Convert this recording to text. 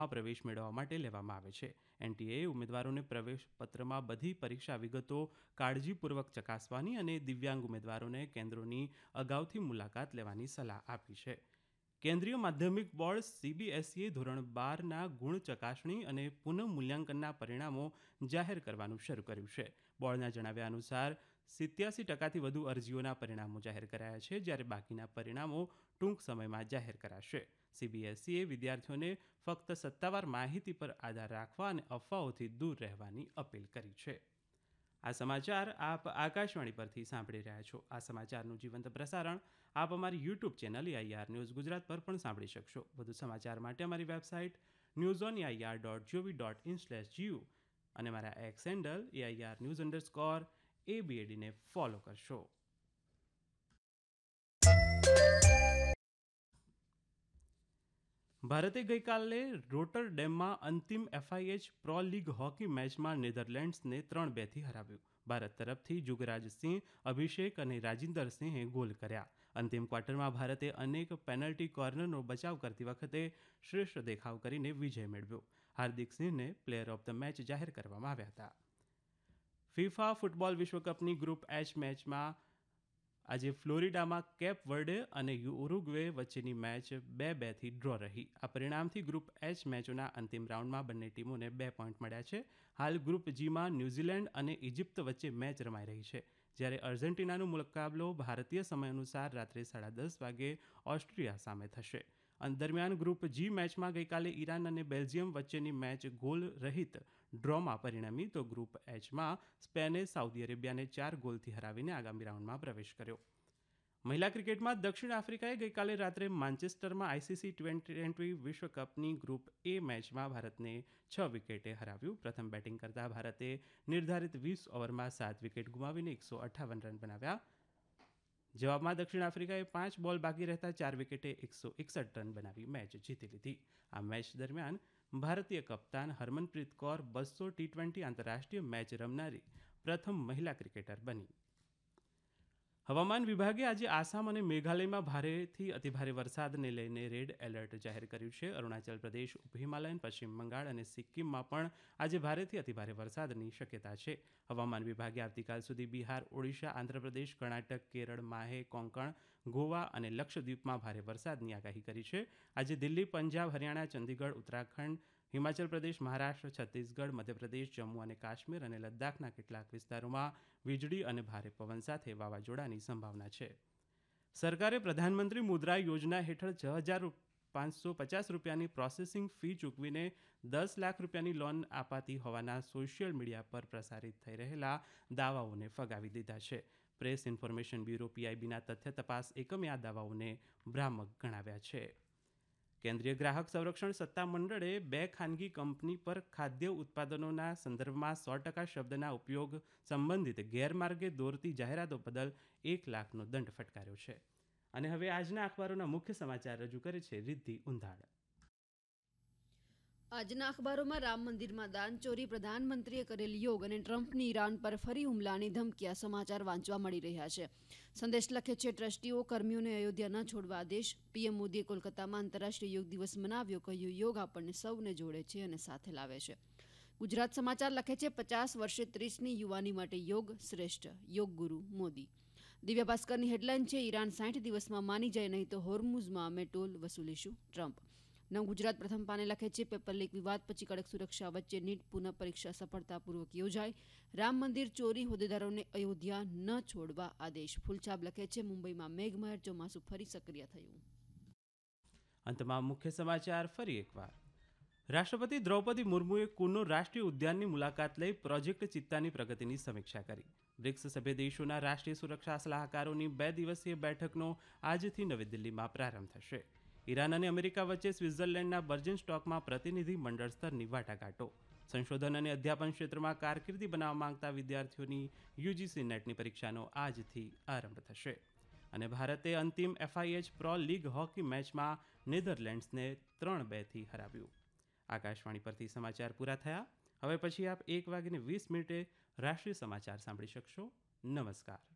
પ્રવેશ મેળવવા માટે લેવામાં આવે છે. એનટીએ ઉમેદવારોને પ્રવેશ પત્રમાં બધી પરીક્ષા વિગતો કાળજીપૂર્વક ચકાસવાની અને દિવ્યાંગ ઉમેદવારોને કેન્દ્રોની અગાઉથી મુલાકાત લેવાની સલાહ આપી છે. કેન્દ્રીય માધ્યમિક બોર્ડ સીબીએસઈએ ધોરણ 12ના ગુણ ચકાસણી અને પુનઃમૂલ્યાંકનના પરિણામો જાહેર કરવાનું શરૂ કર્યું છે. બોર્ડના જણાવ્યા અનુસાર 87%થી વધુ અરજીઓના પરિણામો જાહેર કરાયા છે, જ્યારે બાકીના પરિણામો ટૂંક સમયમાં જાહેર કરાશે. સીબીએસઈએ વિદ્યાર્થીઓને ફક્ત સત્તાવાર માહિતી પર આધાર રાખવા અને અફવાઓથી દૂર રહેવાની અપીલ કરી છે. આ સમાચાર આપ આકાશવાણી પરથી સાંભળી રહ્યા છો. આ સમાચારનું જીવંત પ્રસારણ આપ અમારી YouTube channel AIR news Gujarat પર પણ સાંભળી શકશો. વધુ સમાચાર માટે અમારી વેબસાઇટ newsonair.gov.in/gu અને મારા એક્સ હેન્ડલ AIR_ABAD ને ફોલો કરશો. ભારતે ગઈકાલે રોટરડેમમાં અંતિમ FIH પ્રો લીગ હોકી મેચમાં નેધરલેન્ડ્સને 3-2થી હરાવ્યું. ભારત તરફથી જુગરાજસિંહ, અભિષેક અને રાજિંદર સિંહે ગોલ કર્યા. અંતિમ ક્વાર્ટરમાં ભારતે અનેક પેનલ્ટી કોર્નરનો બચાવ કરતી વખતે શ્રેષ્ઠ દેખાવ કરીને વિજય મેળવ્યો. હાર્દિક સિંહને પ્લેયર ઓફ ધ મેચ જાહેર કરવામાં આવ્યા હતા. ફિફા ફૂટબોલ વિશ્વકપની ગ્રુપ H મેચમાં આજે ફ્લોરિડામાં કેપ વર્ડે અને ઉરુગ્વે વચ્ચેની મેચ 2-2થી ડ્રો રહી. આ પરિણામથી ગ્રુપ H મેચોના અંતિમ રાઉન્ડમાં બંને ટીમોને 2 પોઈન્ટ મળ્યા છે. હાલ ગ્રુપ Gમાં ન્યૂઝીલેન્ડ અને ઇજિપ્ત વચ્ચે મેચ રમાઈ રહી છે, જ્યારે અર્જેન્ટિનાનો મુકાબલો ભારતીય સમય અનુસાર રાત્રે 10:30 વાગે ઓસ્ટ્રિયા સામે થશે. દરમિયાન ગ્રુપ G મેચમાં ગઈકાલે ઈરાન અને બેલ્જિયમ વચ્ચેની મેચ ગોલ રહિત ડ્રોમાં પરિણમી, તો ગ્રુપ Hમાં સ્પેને સાઉદી અરેબિયાને 4 ગોલથી હરાવીને આગામી રાઉન્ડમાં પ્રવેશ કર્યો. મહિલા ક્રિકેટમાં દક્ષિણ આફ્રિકાએ ગઈકાલે રાત્રે માન્ચેસ્ટરમાં ICC T20 વિશ્વકપની ગ્રુપ A મેચમાં ભારતને 6 વિકેટે હરાવ્યું. પ્રથમ બેટિંગ કરતા ભારતે નિર્ધારિત 20 ઓવરમાં 7 વિકેટ ગુમાવીને 158 રન બનાવ્યા. જવાબમાં દક્ષિણ આફ્રિકાએ 5 બોલ બાકી રહેતા 4 વિકેટે 161 રન બનાવી મેચ જીતી લીધી. આ મેચ દરમિયાન ભારતીય કપ્તાન હરમનપ્રીત કૌર 200 T20 આંતરરાષ્ટ્રીય મેચ રમનારી પ્રથમ મહિલા ક્રિકેટર બની. હવામાન વિભાગે આજે આસામ અને મેઘાલયમાં ભારેથી અતિભારે વરસાદને લઈને રેડ એલર્ટ જાહેર કર્યું છે. અરુણાચલ પ્રદેશ, ઉપ હિમાલયન, પશ્ચિમ બંગાળ અને સિક્કિમમાં પણ આજે ભારેથી અતિભારે વરસાદની શક્યતા છે. હવામાન વિભાગે આવતીકાલ સુધી બિહાર, ઓડિશા, આંધ્રપ્રદેશ, કર્ણાટક, કેરળ, માહે, કોંકણ, ગોવા અને લક્ષદ્વીપમાં ભારે વરસાદની આગાહી કરી છે. આજે દિલ્હી, પંજાબ, હરિયાણા, ચંદીગઢ, ઉત્તરાખંડ, હિમાચલ પ્રદેશ, મહારાષ્ટ્ર, છત્તીસગઢ, મધ્યપ્રદેશ, જમ્મુ અને કાશ્મીર અને લદ્દાખના કેટલાક વિસ્તારોમાં વીજળી અને ભારે પવન સાથે વાવાઝોડાની સંભાવના છે. સરકારે પ્રધાનમંત્રી મુદ્રા યોજના હેઠળ 6,550 રૂપિયાની પ્રોસેસિંગ ફી ચૂકવીને 10 લાખ રૂપિયાની લોન અપાતી હોવાના સોશિયલ મીડિયા પર પ્રસારિત થઈ રહેલા દાવાઓને ફગાવી દીધા છે. પ્રેસ ઇન્ફોર્મેશન બ્યુરો PIBના તથ્ય તપાસ એકમે આ દાવાઓને ભ્રામક ગણાવ્યા છે. કેન્દ્રીય ગ્રાહક સંરક્ષણ સત્તા મંડળે 2 ખાનગી કંપની પર ખાદ્ય ઉત્પાદનોના સંદર્ભમાં 100% શબ્દના ઉપયોગ સંબંધિત ગેરમાર્ગે દોરતી જાહેરાતો બદલ 1 લાખનો દંડ ફટકાર્યો છે. અને હવે આજના અખબારોના મુખ્ય સમાચાર રજૂ કરે છે રિદ્ધિ ઉંધાડ. આજના અખબારોમાં રામ મંદિરમાં દાન ચોરી, પ્રધાનમંત્રીએ કરેલ યોગ અને ટ્રમ્પની ઈરાન પર ફરી હુમલાની ધમકી સમાચાર વાંચવા મળી રહ્યા છે. સંદેશ લખે છે, ટ્રસ્ટીઓ કર્મીઓને અયોધ્યા ન છોડવા આદેશ. PM મોદીએ કોલકાતામાં આંતરરાષ્ટ્રીય યોગ દિવસ મનાવ્યો, કહ્યું યોગ આપણને સૌને જોડે છે અને સાથે લાવે છે. ગુજરાત સમાચાર લખે છે, 50 વર્ષે 30ની યુવાની માટે યોગ શ્રેષ્ઠ, યોગ ગુરુ મોદી. દિવ્ય ભાસ્કરની હેડલાઇન છે, ઈરાન 60 દિવસમાં માની જાય નહીં તો હોર્મુઝમાં અમે ટોલ વસૂલીશું, ટ્રમ્પ. નવ ગુજરાત પ્રથમ પાને લખે છે, પેપર લીક વિવાદ પછી કડક સુરક્ષા વચ્ચે નીટ પુનઃ પરીક્ષા સફળતાપૂર્વક યોજાઈ. રામ મંદિર ચોરી, હોદ્દેદારોને અયોધ્યા ન છોડવા આદેશ. ફૂલછાપ લખે છે, મુંબઈમાં મેઘમહેર, ચોમાસું ફરી સક્રિય થયું. અંતમાં મુખ્ય સમાચાર ફરી એકવાર. રાષ્ટ્રપતિ દ્રૌપદી મુર્મુએ કુનો રાષ્ટ્રીય ઉદ્યાનની મુલાકાત લઈ પ્રોજેક્ટ ચિત્તાની પ્રગતિની સમીક્ષા કરી. બ્રિક્સ સભ્ય દેશોના રાષ્ટ્રીય સુરક્ષા સલાહકારોની 2 દિવસીય બેઠકનો આજથી નવી દિલ્હીમાં પ્રારંભ થશે. ઈરાન અને અમેરિકા વચ્ચે સ્વિટ્ઝરલેન્ડના બર્જનસ્ટોકમાં પ્રતિનિધિ મંડળ સ્તરની વાટાઘાટો. સંશોધન અને અધ્યાપન ક્ષેત્રમાં કારકિર્દી બનાવવા માંગતા વિદ્યાર્થીઓની UGC નેટની પરીક્ષાનો આજથી આરંભ થશે. અને ભારતે અંતિમ FIH પ્રો લીગ હોકી મેચમાં નેધરલેન્ડ્સને 3-2થી હરાવ્યું. આકાશવાણી પરથી સમાચાર પૂરા થયા. હવે પછી આપ 1:20 રાષ્ટ્રીય સમાચાર સાંભળી શકશો. નમસ્કાર.